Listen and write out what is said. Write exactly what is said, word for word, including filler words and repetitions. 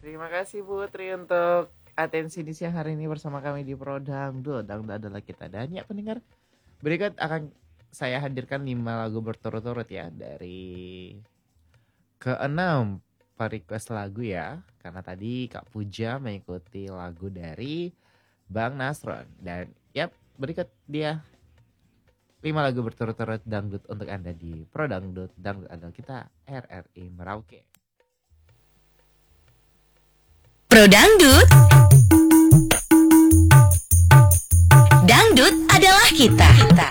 Terima kasih Putri untuk atensi di siang hari ini bersama kami di Pro Dangdut. Dangdut adalah kita. Dan ya pendengar, berikut akan saya hadirkan lima lagu berturut-turut ya. Dari keenam request lagu ya. Karena tadi Kak Puja mengikuti lagu dari Bang Nasron. Dan yap, berikut dia lima lagu berturut-turut dangdut untuk Anda di Pro Dangdut. Dangdut adalah kita, R R I Merauke. Pro Dangdut. Dangdut adalah kita. kita.